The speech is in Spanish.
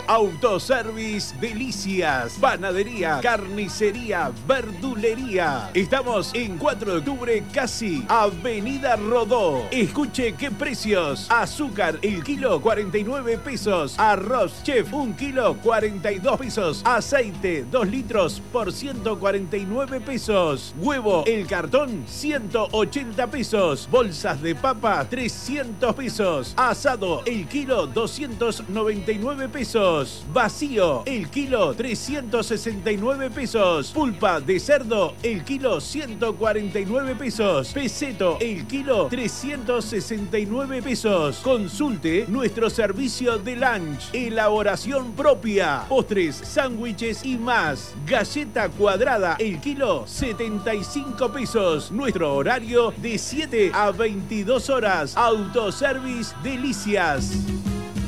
Autoservice Delicias, panadería, carnicería, verdulería. Estamos en 4 de octubre, casi Avenida Rodó. Escuche qué precios. Azúcar, el kilo 49 pesos. Arroz Chef, 1 kilo 42 pesos. Aceite, 2 litros por 149 pesos. Huevo, el cartón, 180 pesos. Bolsas de papa, 300 pesos. Asado, el kilo, 299 pesos. Vacío, el kilo, 369 pesos. Pulpa de cerdo, el kilo, 149 pesos. Peseto, el kilo, 369 pesos. Consulte nuestro servicio de lunch, elaboración propia, postres, sándwiches y más. Galleta cuadrada, el kilo, 75 pesos. Nuestro horario de 7 a 22 horas. Autoservice Delicias.